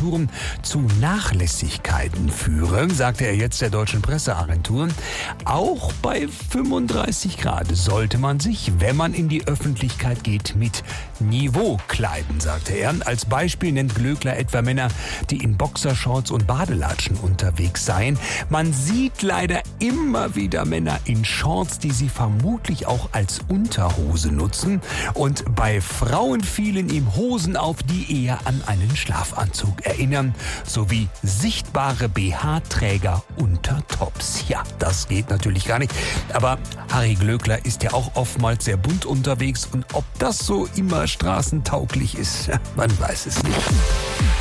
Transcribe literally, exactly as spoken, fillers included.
Temperaturen zu Nachlässigkeiten führe, sagte er jetzt der deutschen Presseagentur. Auch bei fünfunddreißig Grad sollte man sich, wenn man in die Öffentlichkeit geht, mit Niveau kleiden, sagte er. Als Beispiel nennt Glöckler etwa Männer, die in Boxershorts und Badelatschen unterwegs seien. Man sieht leider immer wieder Männer in Shorts, die sie vermutlich auch als Unterhose nutzen. Und bei Frauen fielen ihm Hosen auf, die eher an einen Schlafanzug erinnern, sowie sichtbare B H-Träger unter Tops. Ja, das geht natürlich gar nicht. Aber Harry Glöckler ist ja auch oftmals sehr bunt unterwegs und ob das so immer straßentauglich ist, man weiß es nicht.